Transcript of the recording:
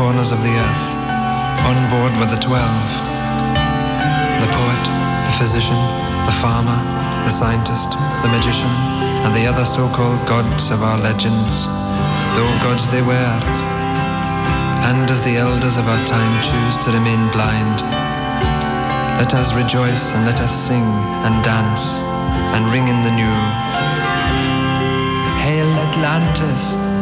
corners of the earth. On board were the 12. The poet, the physician, the farmer, the scientist, the magician, and the other so-called gods of our legends, though gods they were. And as the elders of our time choose to remain blind, let us rejoice and let us sing and dance and ring in the new. Hail Atlantis!